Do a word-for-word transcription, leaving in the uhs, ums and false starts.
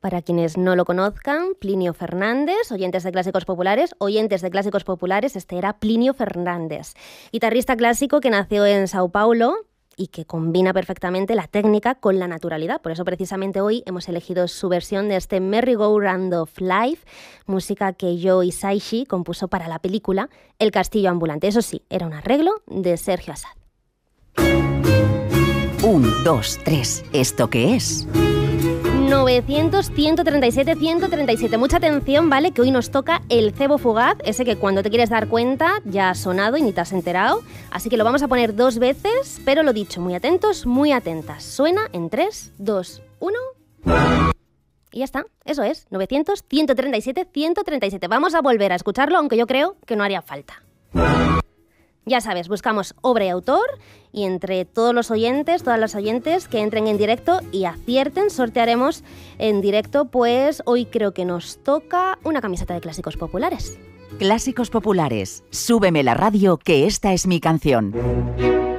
Para quienes no lo conozcan, Plinio Fernández, oyentes de Clásicos Populares, oyentes de Clásicos Populares, este era Plinio Fernández, guitarrista clásico que nació en Sao Paulo y que combina perfectamente la técnica con la naturalidad. Por eso precisamente hoy hemos elegido su versión de este Merry-Go-Round of Life, música que Joe Hisaishi compuso para la película El Castillo Ambulante. Eso sí, era un arreglo de Sergio Assad. Un, dos, tres. ¿Esto qué es? novecientos, ciento treinta y siete, ciento treinta y siete. Mucha atención, ¿vale? Que hoy nos toca el cebo fugaz, ese que cuando te quieres dar cuenta ya ha sonado y ni te has enterado. Así que lo vamos a poner dos veces, pero lo dicho, muy atentos, muy atentas. Suena en tres, dos, uno... Y ya está, eso es, novecientos, ciento treinta y siete, ciento treinta y siete. Vamos a volver a escucharlo, aunque yo creo que no haría falta. Ya sabes, buscamos obra y autor y entre todos los oyentes, todas las oyentes que entren en directo y acierten, sortearemos en directo, pues hoy creo que nos toca una camiseta de Clásicos Populares. Clásicos Populares. Súbeme la radio, que esta es mi canción.